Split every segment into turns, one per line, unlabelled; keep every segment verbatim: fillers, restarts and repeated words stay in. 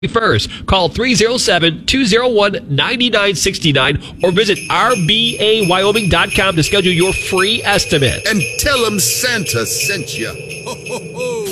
First, call three oh seven, two oh one, nine nine six nine or visit r b a wyoming dot com to schedule your free estimate.
And tell them Santa sent you. Ho, ho, ho.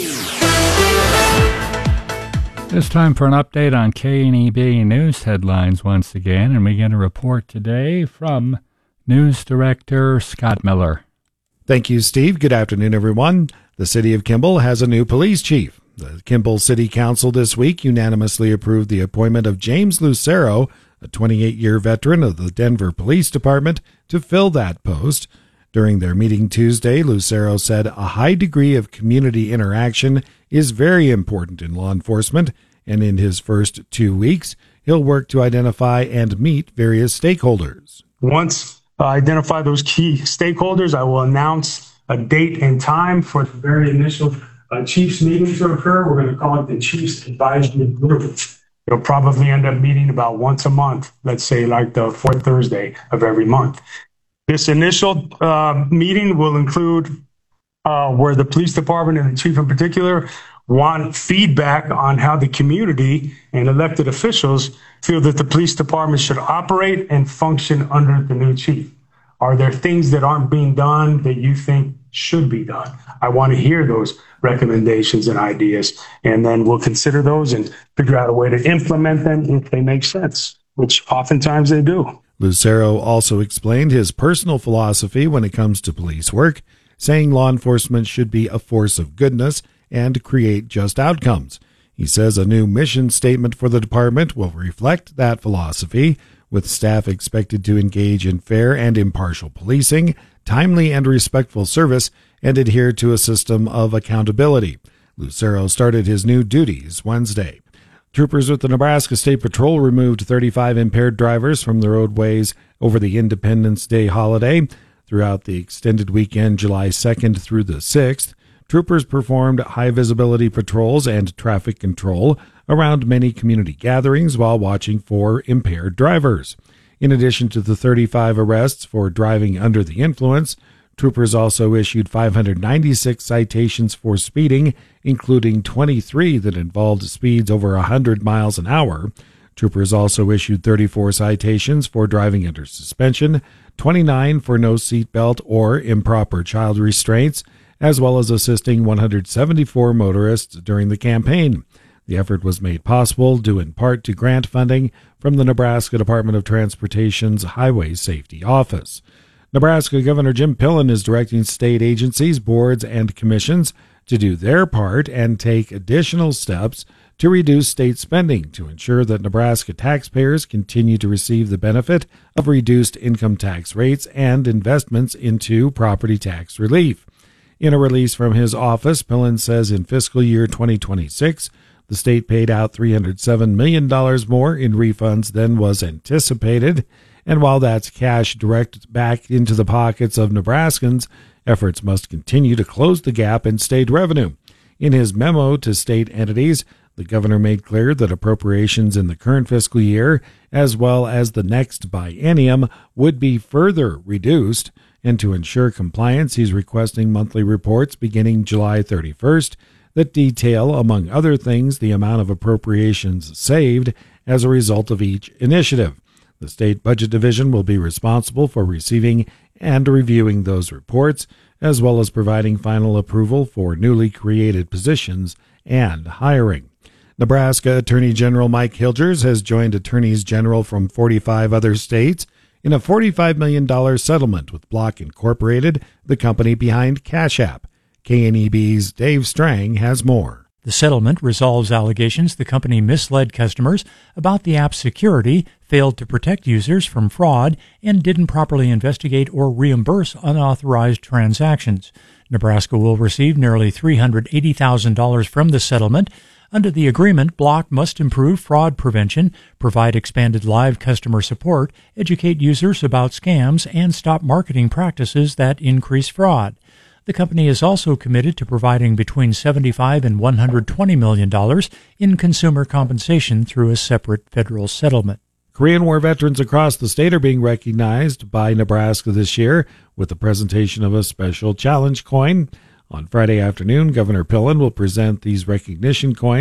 It's time for an update on K N E B news headlines once again, and we get a report today from News Director Scott Miller.
Thank you, Steve. Good afternoon, everyone. The city of Kimball has a new police chief. The Kimball City Council this week unanimously approved the appointment of James Lucero, a twenty-eight-year veteran of the Denver Police Department, to fill that post. During their meeting Tuesday, Lucero said a high degree of community interaction is very important in law enforcement, and in his first two weeks, he'll work to identify and meet various stakeholders.
Once I identify those key stakeholders, I will announce a date and time for the very initial Uh, Chiefs meeting to occur. We're going to call it the Chiefs Advisory Group. It'll probably end up meeting about once a month, let's say like the fourth Thursday of every month. This initial uh, meeting will include uh, where the police department and the chief in particular want feedback on how the community and elected officials feel that the police department should operate and function under the new chief. Are there things that aren't being done that you think should be done? I want to hear those recommendations and ideas, and then we'll consider those and figure out a way to implement them if they make sense, which oftentimes they do.
Lucero also explained his personal philosophy when it comes to police work, saying law enforcement should be a force of goodness and create just outcomes. He says a new mission statement for the department will reflect that philosophy, with staff expected to engage in fair and impartial policing, timely and respectful service, and adhere to a system of accountability. Lucero started his new duties Wednesday. Troopers with the Nebraska State Patrol removed thirty-five impaired drivers from the roadways over the Independence Day holiday. Throughout the extended weekend, July second through the sixth, troopers performed high-visibility patrols and traffic control around many community gatherings while watching for impaired drivers. In addition to the thirty-five arrests for driving under the influence, troopers also issued five hundred ninety-six citations for speeding, including twenty-three that involved speeds over one hundred miles an hour. Troopers also issued thirty-four citations for driving under suspension, twenty-nine for no seatbelt or improper child restraints, as well as assisting one hundred seventy-four motorists during the campaign. The effort was made possible due in part to grant funding from the Nebraska Department of Transportation's Highway Safety Office. Nebraska Governor Jim Pillen is directing state agencies, boards, and commissions to do their part and take additional steps to reduce state spending to ensure that Nebraska taxpayers continue to receive the benefit of reduced income tax rates and investments into property tax relief. In a release from his office, Pillen says in fiscal year twenty twenty-six, the state paid out three hundred seven million dollars more in refunds than was anticipated, and while that's cash direct back into the pockets of Nebraskans, efforts must continue to close the gap in state revenue. In his memo to state entities, the governor made clear that appropriations in the current fiscal year, as well as the next biennium, would be further reduced, and to ensure compliance, he's requesting monthly reports beginning July thirty-first that detail, among other things, the amount of appropriations saved as a result of each initiative. The State Budget Division will be responsible for receiving and reviewing those reports, as well as providing final approval for newly created positions and hiring. Nebraska Attorney General Mike Hilgers has joined attorneys general from forty-five other states in a forty-five million dollars settlement with Block Incorporated, the company behind Cash App. K N E B's Dave Strang has more.
The settlement resolves allegations the company misled customers about the app's security, failed to protect users from fraud, and didn't properly investigate or reimburse unauthorized transactions. Nebraska will receive nearly three hundred eighty thousand dollars from the settlement. Under the agreement, Block must improve fraud prevention, provide expanded live customer support, educate users about scams, and stop marketing practices that increase fraud. The company is also committed to providing between seventy-five and one hundred twenty million dollars in consumer compensation through a separate federal settlement.
Korean War veterans across the state are being recognized by Nebraska this year with the presentation of a special challenge coin. On Friday afternoon, Governor Pillen will present these recognition coins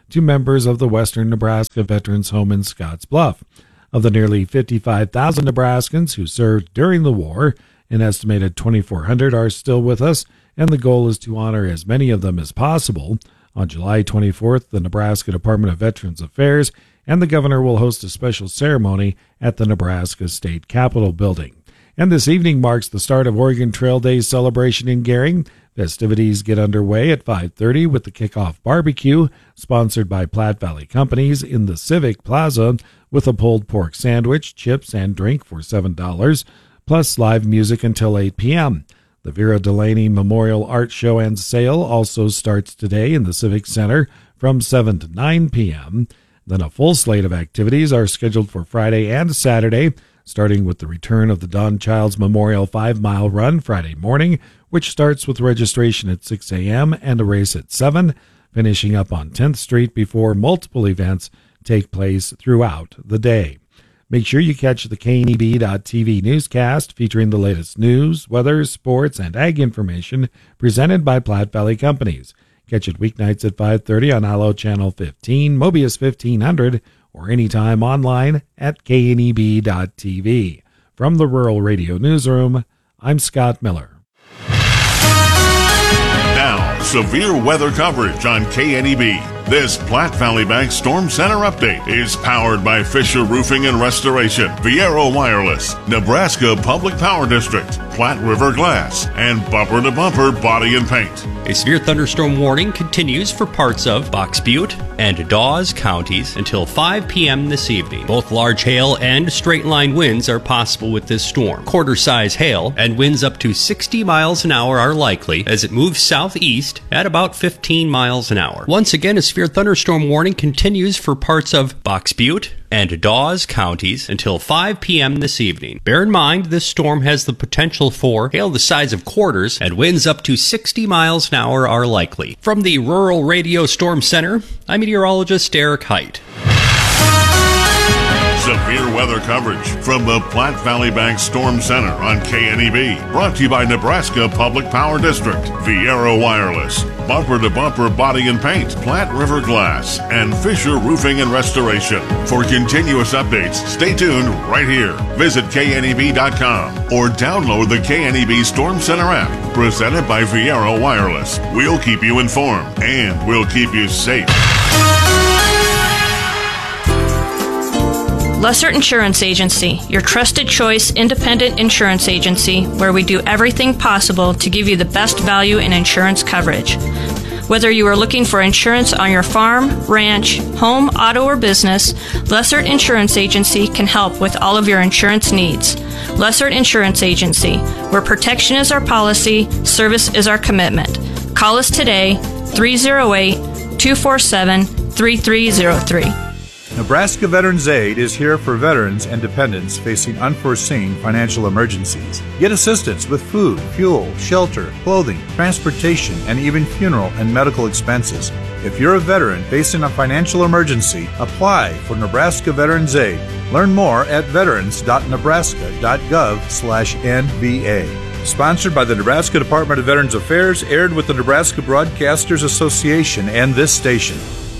to members of the Western Nebraska Veterans Home in Scotts Bluff. Of the nearly fifty-five thousand Nebraskans who served during the war, an estimated twenty-four hundred are still with us, and the goal is to honor as many of them as possible. On July twenty-fourth, the Nebraska Department of Veterans Affairs and the governor will host a special ceremony at the Nebraska State Capitol building. And this evening marks the start of Oregon Trail Day celebration in Gering. Festivities get underway at five thirty with the kickoff barbecue, sponsored by Platte Valley Companies in the Civic Plaza, with a pulled pork sandwich, chips, and drink for seven dollars, plus live music until eight p.m. The Vera Delaney Memorial Art Show and Sale also starts today in the Civic Center from seven to nine p.m. Then a full slate of activities are scheduled for Friday and Saturday, starting with the return of the Don Childs Memorial five-mile run Friday morning, which starts with registration at six a.m. and a race at seven, finishing up on tenth Street before multiple events take place throughout the day. Make sure you catch the K N E B dot T V newscast featuring the latest news, weather, sports, and ag information presented by Platte Valley Companies. Catch it weeknights at five thirty on Allo Channel fifteen, Mobius fifteen hundred, or anytime online at K N E B dot T V. From the Rural Radio Newsroom, I'm Scott Miller.
Now, severe weather coverage on K N E B. This Platte Valley Bank Storm Center update is powered by Fisher Roofing and Restoration, Viero Wireless, Nebraska Public Power District, Platte River Glass, and Bumper to Bumper Body and Paint.
A severe thunderstorm warning continues for parts of Box Butte and Dawes counties until five p.m. this evening. Both large hail and straight-line winds are possible with this storm. Quarter-size hail and winds up to sixty miles an hour are likely as it moves southeast at about fifteen miles an hour. Once again, a severe thunderstorm warning continues for parts of Box Butte and Dawes counties until five p.m. this evening. Bear in mind, this storm has the potential for hail the size of quarters, and winds up to sixty miles an hour are likely. From the Rural Radio Storm Center, I'm meteorologist Eric Height.
Severe weather coverage from the Platte Valley Bank Storm Center on K N E B. Brought to you by Nebraska Public Power District, Viero Wireless, Bumper to Bumper Body and Paint, Platte River Glass, and Fisher Roofing and Restoration. For continuous updates, stay tuned right here. Visit K N E B dot com or download the K N E B Storm Center app, presented by Viero Wireless. We'll keep you informed and we'll keep you safe.
Lessert Insurance Agency, your trusted choice independent insurance agency where we do everything possible to give you the best value in insurance coverage. Whether you are looking for insurance on your farm, ranch, home, auto, or business, Lessert Insurance Agency can help with all of your insurance needs. Lessert Insurance Agency, where protection is our policy, service is our commitment. Call us today, three oh eight, two four seven, three three oh three.
Nebraska Veterans Aid is here for veterans and dependents facing unforeseen financial emergencies. Get assistance with food, fuel, shelter, clothing, transportation, and even funeral and medical expenses. If you're a veteran facing a financial emergency, apply for Nebraska Veterans Aid. Learn more at veterans dot nebraska dot gov slash N V A. Sponsored by the Nebraska Department of Veterans Affairs, aired with the Nebraska Broadcasters Association and this station.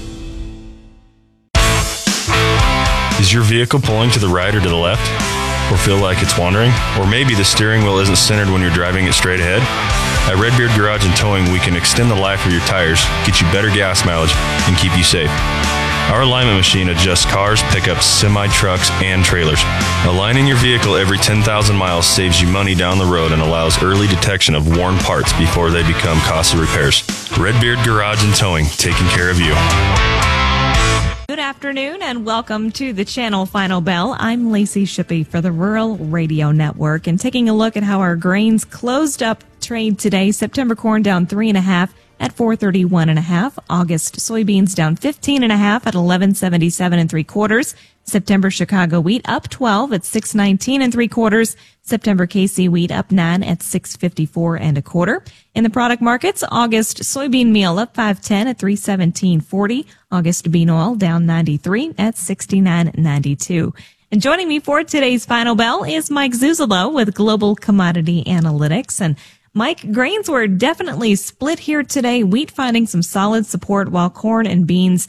Is your vehicle pulling to the right or to the left? Or feel like it's wandering? Or maybe the steering wheel isn't centered when you're driving it straight ahead? At Redbeard Garage and Towing, we can extend the life of your tires, get you better gas mileage, and keep you safe. Our alignment machine adjusts cars, pickups, semi-trucks, and trailers. Aligning your vehicle every ten thousand miles saves you money down the road and allows early detection of worn parts before they become costly repairs. Redbeard Garage and Towing, taking care of you.
Good afternoon and welcome to the Channel Final Bell. I'm Lacey Shippey for the Rural Radio Network, and taking a look at how our grains closed up trade today. September corn down three and a half at four thirty-one and a half. August soybeans down fifteen and a half at eleven seventy-seven and three quarters. September Chicago wheat up twelve at six nineteen and three quarters. September K C wheat up nine at six fifty-four and a quarter. In the product markets, August soybean meal up five ten at three seventeen forty. August bean oil down ninety-three at sixty-nine ninety-two. And joining me for today's Final Bell is Mike Zuzolo with Global Commodity Analytics. And Mike, grains were definitely split here today. Wheat finding some solid support while corn and beans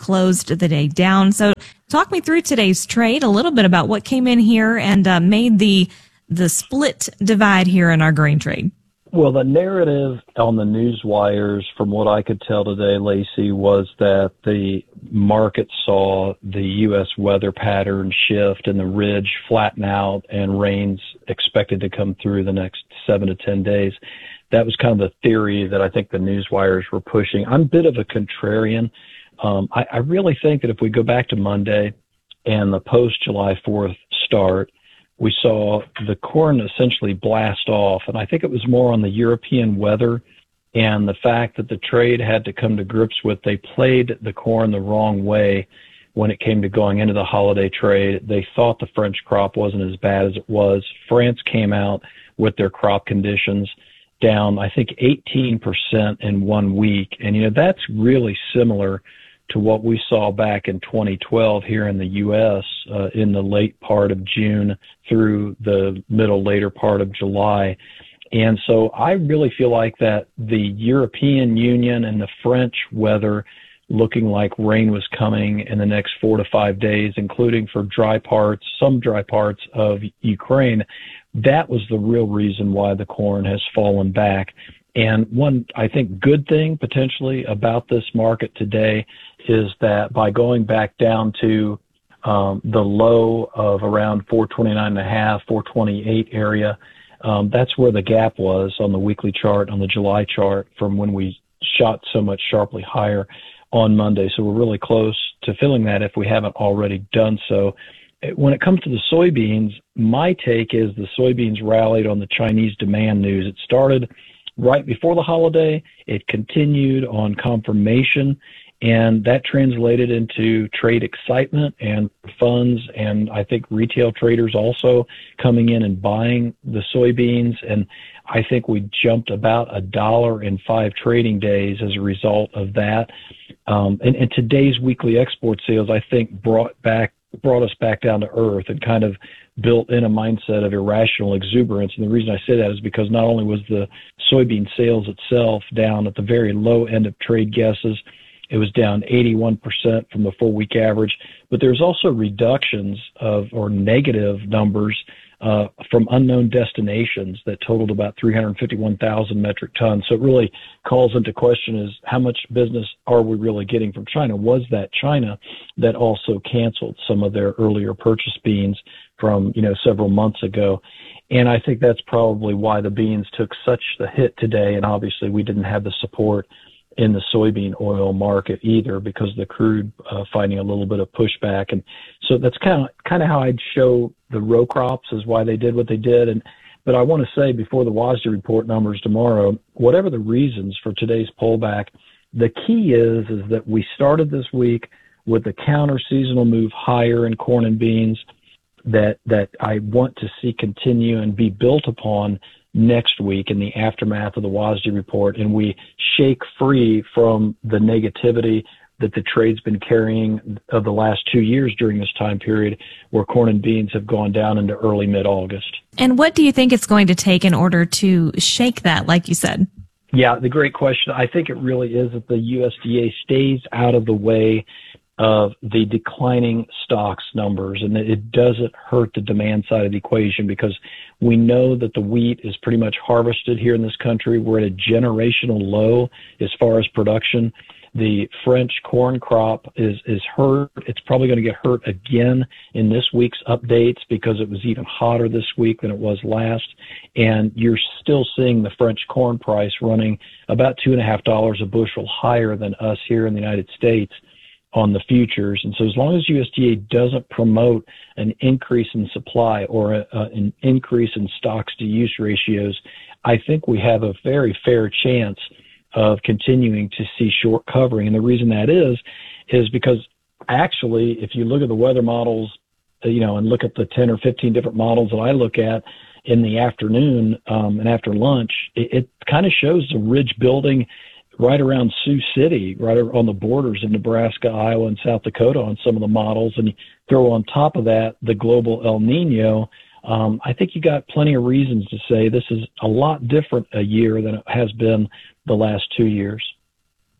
closed the day down. So talk me through today's trade, a little bit about what came in here and uh, made the the split divide here in our grain trade.
Well, the narrative on the news wires, from what I could tell today, Lacey, was that the market saw the U S weather pattern shift and the ridge flatten out and rains expected to come through the next seven to ten days. That was kind of the theory that I think the news wires were pushing. I'm a bit of a contrarian. Um, I, I really think that if we go back to Monday and the post-July fourth start, we saw the corn essentially blast off. And I think it was more on the European weather and the fact that the trade had to come to grips with they played the corn the wrong way when it came to going into the holiday trade. They thought the French crop wasn't as bad as it was. France came out with their crop conditions down, I think, eighteen percent in one week. And, you know, that's really similar to what we saw back in twenty twelve here in the U S uh, in the late part of June through the middle, later part of July. And so I really feel like that the European Union and the French weather looking like rain was coming in the next four to five days, including for dry parts, some dry parts of Ukraine. That was the real reason why the corn has fallen back. And one, I think, good thing potentially about this market today is that by going back down to um, the low of around four twenty-nine and a half, four twenty-eight area, um, that's where the gap was on the weekly chart, on the July chart from when we shot so much sharply higher on Monday. So we're really close to filling that if we haven't already done so. When it comes to the soybeans, my take is the soybeans rallied on the Chinese demand news. It started right before the holiday. It continued on confirmation, and that translated into trade excitement and funds, and I think retail traders also coming in and buying the soybeans. And I think we jumped about a dollar in five trading days as a result of that. Um, and, and today's weekly export sales, I think, brought back brought us back down to earth and kind of built in a mindset of irrational exuberance. And the reason I say that is because not only was the soybean sales itself down at the very low end of trade guesses, it was down eighty-one percent from the four-week average, but there's also reductions of or negative numbers uh, from unknown destinations that totaled about three hundred fifty-one thousand metric tons. So it really calls into question is how much business are we really getting from China? Was that China that also canceled some of their earlier purchase beans from, you know, several months ago? And I think that's probably why the beans took such a hit today. And obviously we didn't have the support in the soybean oil market either because of the crude uh, finding a little bit of pushback. And so that's kind of kind of how I'd show the row crops is why they did what they did. And but I want to say before the WASDE report numbers tomorrow, whatever the reasons for today's pullback, the key is is that we started this week with the counter seasonal move higher in corn and beans that that I want to see continue and be built upon next week in the aftermath of the WASDE report, and we shake free from the negativity that the trade's been carrying of the last two years during this time period where corn and beans have gone down into early mid-August.
And what do you think it's going to take in order to shake that, like you said?
Yeah, the great question. I think it really is that the U S D A stays out of the way of the declining stocks numbers, and it doesn't hurt the demand side of the equation because we know that the wheat is pretty much harvested here in this country. We're at a generational low as far as production. The French corn crop is, is hurt. It's probably going to get hurt again in this week's updates because it was even hotter this week than it was last. And you're still seeing the French corn price running about two and a half dollars a bushel higher than us here in the United States on the futures. And so as long as U S D A doesn't promote an increase in supply or a, a, an increase in stocks to use ratios, I think we have a very fair chance of continuing to see short covering. And the reason that is, is because actually, if you look at the weather models, you know, and look at the ten or fifteen different models that I look at in the afternoon um, and after lunch, it, it kind of shows the ridge building right around Sioux City, right on the borders of Nebraska, Iowa, and South Dakota on some of the models. And you throw on top of that the global El Nino, um, I think you got plenty of reasons to say this is a lot different a year than it has been the last two years.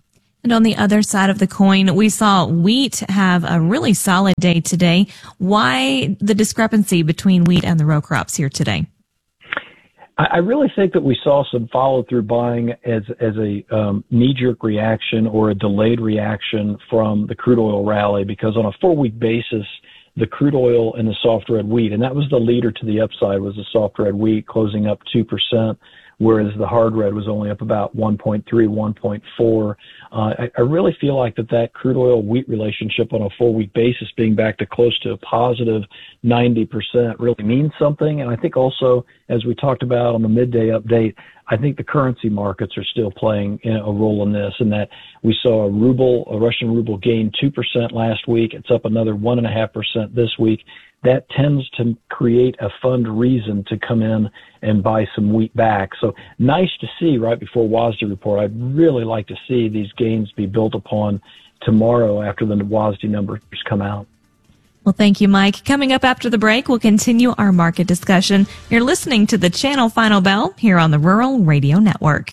And on the other side of the coin, we saw wheat have a really solid day today. Why the discrepancy between wheat and the row crops here today?
I really think that we saw some follow-through buying as as a um, knee-jerk reaction or a delayed reaction from the crude oil rally, because on a four-week basis, the crude oil and the soft red wheat, and that was the leader to the upside, was the soft red wheat closing up two percent, whereas the hard red was only up about one point three, one point four. Uh, I, I really feel like that that crude oil wheat relationship on a four-week basis being back to close to a positive ninety percent really means something. And I think also, as we talked about on the midday update, I think the currency markets are still playing a role in this, in that we saw a ruble, a Russian ruble gain two percent last week. It's up another one point five percent this week. That tends to create a fund reason to come in and buy some wheat back. So nice to see right before WASDE report. I'd really like to see these gains be built upon tomorrow after the WASDE numbers come out.
Well, thank you, Mike. Coming up after the break, we'll continue our market discussion. You're listening to the Channel Final Bell here on the Rural Radio Network.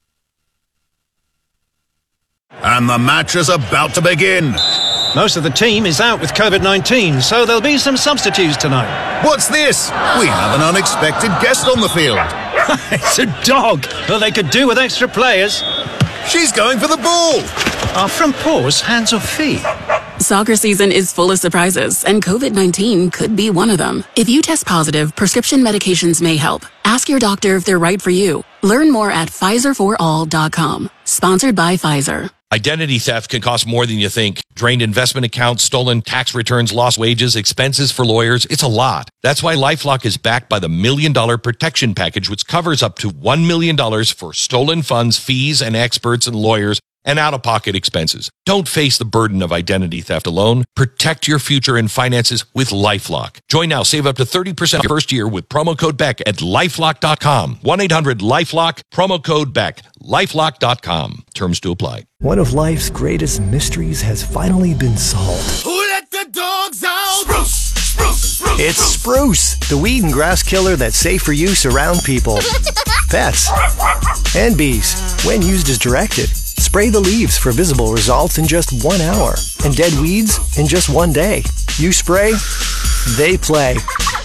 And the match is about to begin.
Most of the team is out with COVID nineteen, so there'll be some substitutes tonight.
What's this? We have an unexpected guest on the field.
It's a dog. Well, they could do with extra players.
She's going for the ball.
Are front paws hands or feet?
Soccer season is full of surprises, and COVID nineteen could be one of them. If you test positive, prescription medications may help. Ask your doctor if they're right for you. Learn more at Pfizer for all dot com. Sponsored by Pfizer.
Identity theft can cost more than you think. Drained investment accounts, stolen tax returns, lost wages, expenses for lawyers. It's a lot. That's why LifeLock is backed by the Million Dollar Protection Package, which covers up to one million dollars for stolen funds, fees, and experts and lawyers, and out-of-pocket expenses. Don't face the burden of identity theft alone. Protect your future and finances with LifeLock. Join now. Save up to thirty percent your first year with promo code Beck at lifelock dot com. one eight hundred lifelock, promo code Beck. lifelock dot com. Terms to apply.
One of life's greatest mysteries has finally been solved.
Who let the dogs out? Spruce, spruce, spruce.
It's Spruce, the weed and grass killer that's safe for use around people, pets, and bees when used as directed. Spray the leaves for visible results in just one hour, and dead weeds in just one day. You spray, they play.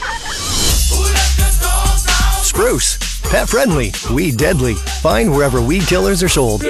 Spruce, pet friendly, weed deadly. Find wherever weed killers are sold.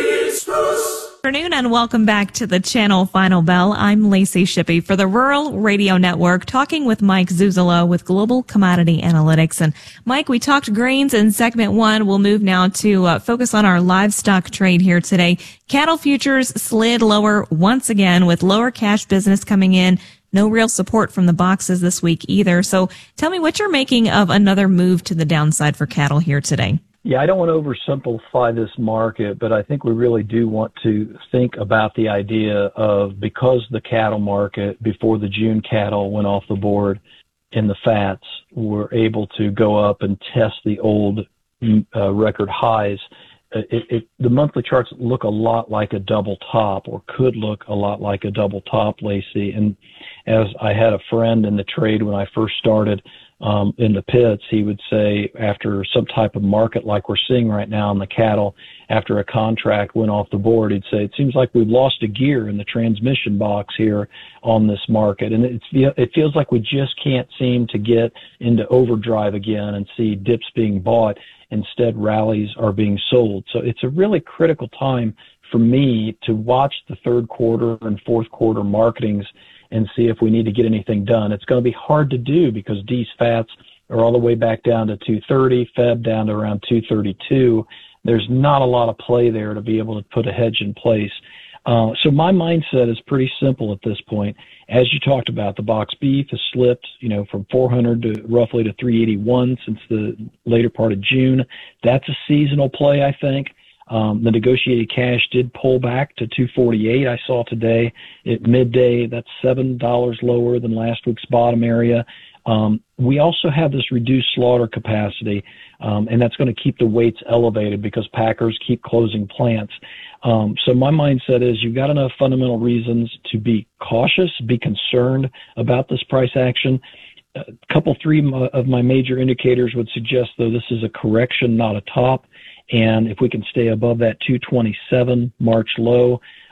Good afternoon and welcome back to the Channel Final Bell. I'm Lacey Shippey for the Rural Radio Network, talking with Mike Zuzolo with Global Commodity Analytics. And Mike, we talked grains in segment one. We'll move now to uh, focus on our livestock trade here today. Cattle futures slid lower once again with lower cash business coming in. No real support from the boxes this week either. So tell me what you're making of another move to the downside for cattle here today.
Yeah, I don't want to oversimplify this market, but I think we really do want to think about the idea of, because the cattle market before the June cattle went off the board in the fats were able to go up and test the old uh, record highs. It, it, the monthly charts look a lot like a double top, or could look a lot like a double top, Lacey. And as I had a friend in the trade when I first started, Um, in the pits, he would say, after some type of market like we're seeing right now in the cattle, after a contract went off the board, he'd say, it seems like we've lost a gear in the transmission box here on this market. And it's, it feels like we just can't seem to get into overdrive again and see dips being bought. Instead, rallies are being sold. So it's a really critical time for me to watch the third quarter and fourth quarter marketings and see if we need to get anything done. It's going to be hard to do because D's fats are all the way back down to two thirty, Feb down to around two thirty-two. There's not a lot of play there to be able to put a hedge in place. Uh, so my mindset is pretty simple at this point. As you talked about, the box beef has slipped, you know, from four hundred to roughly to three eighty-one since the later part of June. That's a seasonal play, I think. Um, the negotiated cash did pull back to two forty-eight. I saw today at midday. That's seven dollars lower than last week's bottom area. Um, we also have this reduced slaughter capacity, um, and that's going to keep the weights elevated because packers keep closing plants. Um, so my mindset is you've got enough fundamental reasons to be cautious, be concerned about this price action. A couple, three of my major indicators would suggest, though, this is a correction, not a top. And if we can stay above that two twenty-seven March low,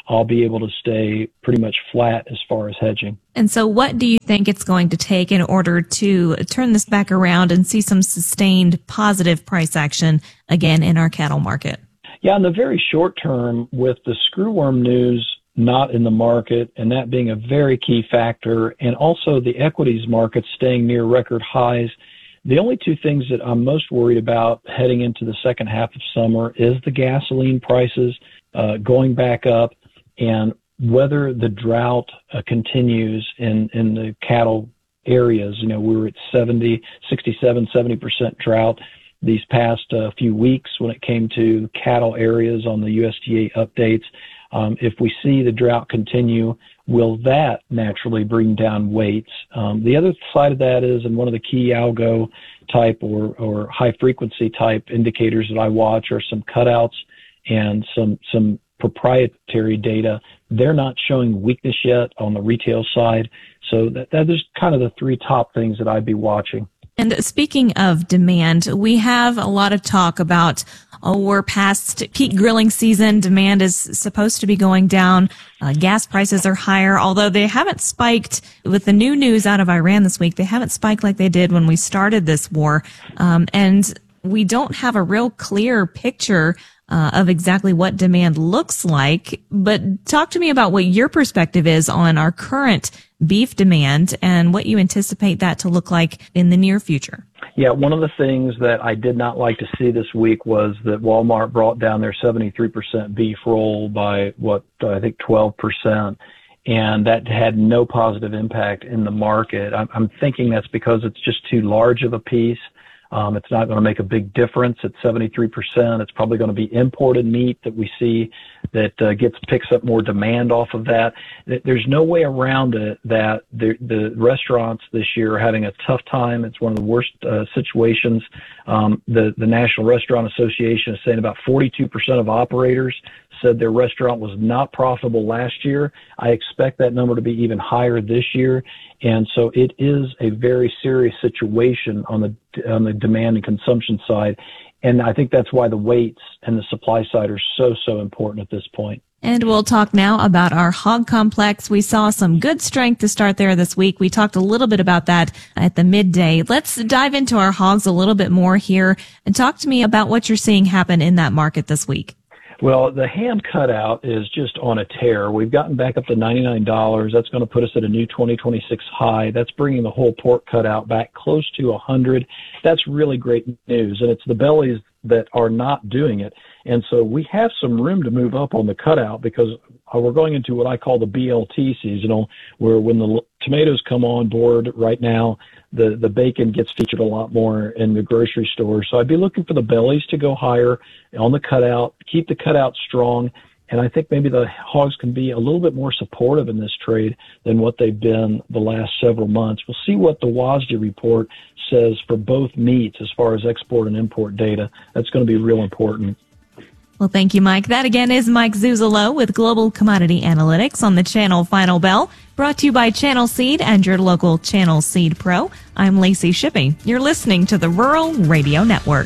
I'll be able to stay pretty much flat as far as hedging.
And so what do you think it's going to take in order to turn this back around and see some sustained positive price action again in our cattle market?
Yeah, in the very short term, with the screwworm news not in the market, and that being a very key factor, and also the equities market staying near record highs, the only two things that I'm most worried about heading into the second half of summer is the gasoline prices uh, going back up, and whether the drought uh, continues in, in the cattle areas. You know, we were at seventy, sixty-seven, seventy percent drought these past uh, few weeks when it came to cattle areas on the U S D A updates. Um, if we see the drought continue, will that naturally bring down weights? Um, the other side of that is, and one of the key algo type or, or high frequency type indicators that I watch are some cutouts and some, some proprietary data. They're not showing weakness yet on the retail side. So that, that is kind of the three top things that I'd be watching.
And speaking of demand, we have a lot of talk about, oh, we're past peak grilling season. Demand is supposed to be going down. Uh, gas prices are higher, although they haven't spiked with the new news out of Iran this week. They haven't spiked like they did when we started this war. Um, and we don't have a real clear picture Uh, of exactly what demand looks like. But talk to me about what your perspective is on our current beef demand and what you anticipate that to look like in the near future.
Yeah, one of the things that I did not like to see this week was that Walmart brought down their seventy-three percent beef roll by, what, I think twelve percent. And that had no positive impact in the market. I'm, I'm thinking that's because it's just too large of a piece. Um, it's not going to make a big difference at seventy-three percent. It's probably going to be imported meat that we see that uh, gets picks up more demand off of that. There's no way around it that the, the restaurants this year are having a tough time. It's one of the worst uh, situations. Um, the, the National Restaurant Association is saying about forty-two percent of operators said their restaurant was not profitable last year. I expect that number to be even higher this year. And so it is a very serious situation on the on the demand and consumption side. And I think that's why the weights and the supply side are so, so important at this point.
And we'll talk now about our hog complex. We saw some good strength to start there this week. We talked a little bit about that at the midday. Let's dive into our hogs a little bit more here and talk to me about what you're seeing happen in that market this week.
Well, the ham cutout is just on a tear. We've gotten back up to ninety-nine dollars. That's going to put us at a new twenty twenty-six high. That's bringing the whole pork cutout back close to one hundred. That's really great news. And it's the bellies that are not doing it. And so we have some room to move up on the cutout because we're going into what I call the B L T seasonal, where when the tomatoes come on board right now, the, the bacon gets featured a lot more in the grocery store. So I'd be looking for the bellies to go higher on the cutout, keep the cutout strong. And I think maybe the hogs can be a little bit more supportive in this trade than what they've been the last several months. We'll see what the W A S D report says for both meats as far as export and import data. That's going to be real important.
Well, thank you, Mike. That again is Mike Zuzolo with Global Commodity Analytics on the Channel Final Bell, brought to you by Channel Seed and your local Channel Seed Pro. I'm Lacey Shippey. You're listening to the Rural Radio Network.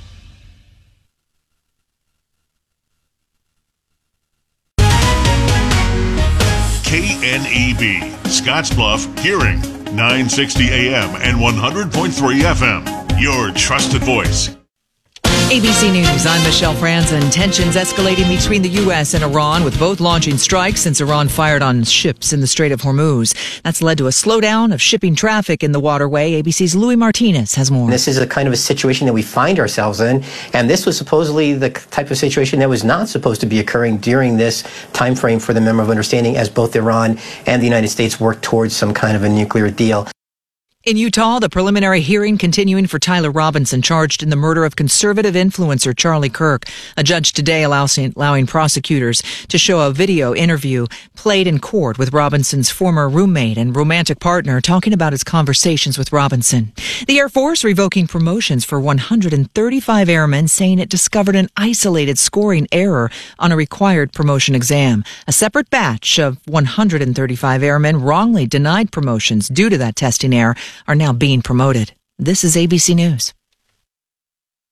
K N E B, Scottsbluff, Hearing, nine sixty A M and one hundred point three F M. Your trusted voice.
A B C News, I'm Michelle Franzen. Tensions escalating between the U S and Iran, with both launching strikes since Iran fired on ships in the Strait of Hormuz. That's led to a slowdown of shipping traffic in the waterway. A B C's Louis Martinez has more.
This is a kind of a situation that we find ourselves in, and this was supposedly the type of situation that was not supposed to be occurring during this time frame for the Memorandum of Understanding, as both Iran and the United States work towards some kind of a nuclear deal.
In Utah, the preliminary hearing continuing for Tyler Robinson, charged in the murder of conservative influencer Charlie Kirk. A judge today allowing, allowing prosecutors to show a video interview played in court with Robinson's former roommate and romantic partner talking about his conversations with Robinson. The Air Force revoking promotions for one hundred thirty-five airmen, saying it discovered an isolated scoring error on a required promotion exam. A separate batch of one hundred thirty-five airmen wrongly denied promotions due to that testing error are now being promoted. This is A B C News.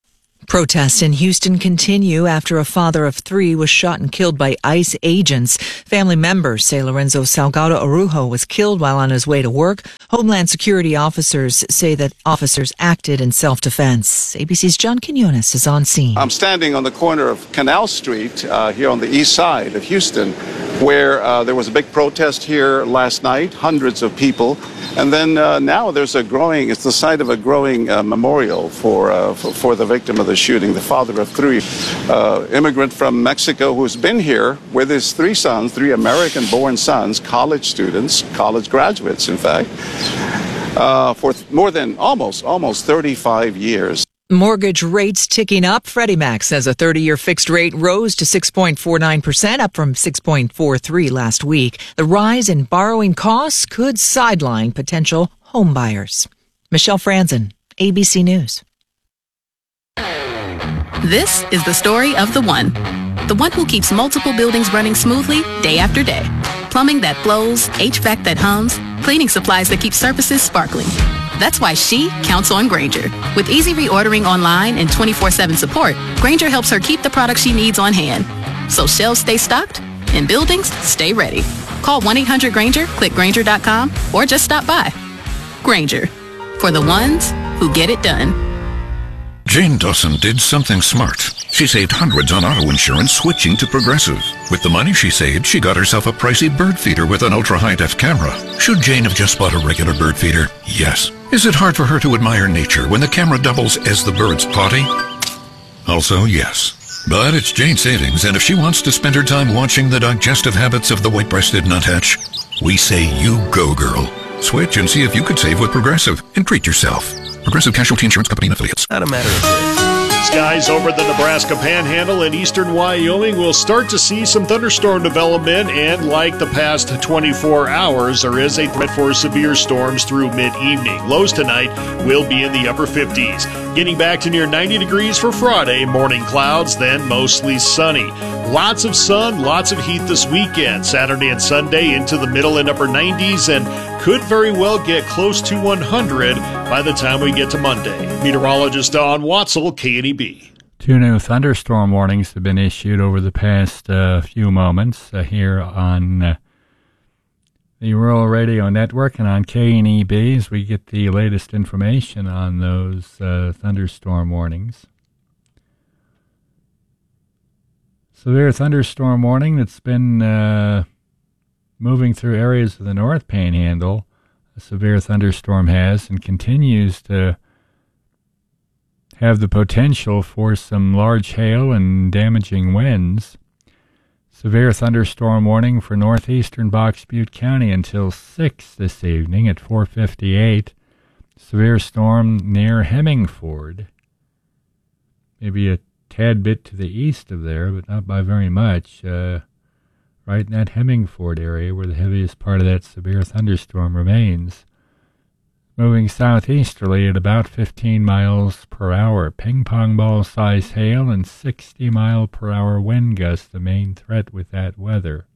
Protests in Houston continue after a father of three was shot and killed by ICE agents. Family members say Lorenzo Salgado Arujo was killed while on his way to work. Homeland Security officers say that officers acted in self-defense. A B C's John Quinones is on scene.
I'm standing on the corner of Canal Street uh, here on the east side of Houston, where uh, there was a big protest here last night, hundreds of people. And then uh, now there's a growing, it's the site of a growing uh, memorial for, uh, for for the victim of the shooting, the father of three, uh, immigrant from Mexico who's been here with his three sons, three American-born sons, college students, college graduates, in fact, uh, for th- more than almost, almost thirty-five years.
Mortgage rates ticking up. Freddie Mac says a thirty-year fixed rate rose to six point four nine percent, up from six point four three last week. The rise in borrowing costs could sideline potential home buyers. Michelle Franzen, A B C News.
This is the story of the one. The one who keeps multiple buildings running smoothly day after day. Plumbing that flows, H V A C that hums, cleaning supplies that keep surfaces sparkling. That's why she counts on Grainger. With easy reordering online and twenty-four seven support, Grainger helps her keep the products she needs on hand. So shelves stay stocked and buildings stay ready. Call one eight hundred Grainger, click Grainger dot com, or just stop by. Grainger, for the ones who get it done.
Jane Dawson did something smart. She saved hundreds on auto insurance switching to Progressive. With the money she saved, she got herself a pricey bird feeder with an ultra-high-def camera. Should Jane have just bought a regular bird feeder? Yes. Is it hard for her to admire nature when the camera doubles as the bird's potty? Also, yes. But it's Jane savings, and if she wants to spend her time watching the digestive habits of the white-breasted nuthatch, we say you go, girl. Switch and see if you could save with Progressive and treat yourself. Progressive Casualty Insurance Company and Affiliates.
Not a matter of days. Skies over the Nebraska Panhandle and eastern Wyoming will start to see some thunderstorm development, and like the past twenty-four hours, there is a threat for severe storms through mid-evening. Lows tonight will be in the upper fifties. Getting back to near ninety degrees for Friday, morning clouds, then mostly sunny. Lots of sun, lots of heat this weekend. Saturday and Sunday into the middle and upper nineties, and could very well get close to one hundred by the time we get to Monday. Meteorologist Don Watzel, K N E B.
Two new thunderstorm warnings have been issued over the past uh, few moments uh, here on uh, the Rural Radio Network and on K N E B as we get the latest information on those uh, thunderstorm warnings. Severe thunderstorm warning that's been uh, moving through areas of the North Panhandle. A severe thunderstorm has and continues to have the potential for some large hail and damaging winds. Severe thunderstorm warning for northeastern Box Butte County until six this evening at four fifty-eight. Severe storm near Hemingford. Maybe a tad bit to the east of there, but not by very much. Uh, right in that Hemingford area where the heaviest part of that severe thunderstorm remains. Moving southeasterly at about fifteen miles per hour. Ping-pong ball-sized hail and sixty mile per hour wind gusts, the main threat with that weather.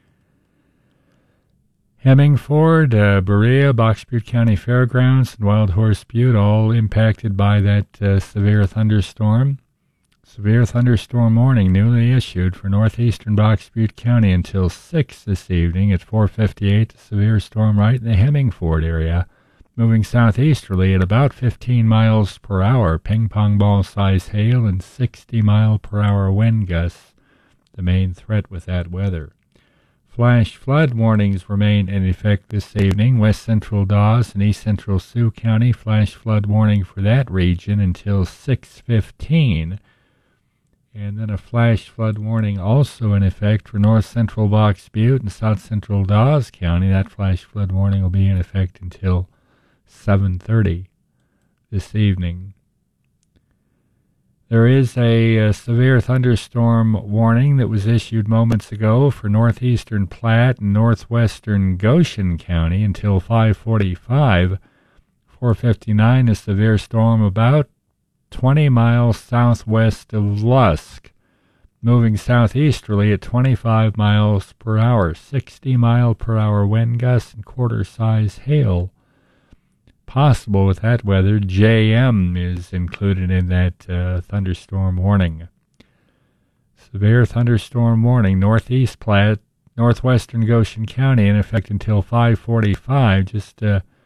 Hemingford, uh, Berea, Box Butte County Fairgrounds, and Wild Horse Butte, all impacted by that uh, severe thunderstorm. Severe thunderstorm warning newly issued for northeastern Box Butte County until six this evening at four fifty-eight. The severe storm right in the Hemingford area. Moving southeasterly at about fifteen miles per hour, ping-pong ball-sized hail and sixty mile per hour wind gusts, the main threat with that weather. Flash flood warnings remain in effect this evening. West Central Dawes and East Central Sioux County, flash flood warning for that region until six fifteen. And then a flash flood warning also in effect for North Central Box Butte and South Central Dawes County. That flash flood warning will be in effect until seven thirty this evening. There is a, a severe thunderstorm warning that was issued moments ago for northeastern Platte and northwestern Goshen County until five forty-five. four fifty-nine, a severe storm about twenty miles southwest of Lusk, moving southeasterly at twenty-five miles per hour, sixty mile per hour wind gusts and quarter-size hail. possible with that weather. J M is included in that uh, thunderstorm warning. Severe thunderstorm warning, northeast Platte, northwestern Goshen County, in effect until five forty-five, just uh,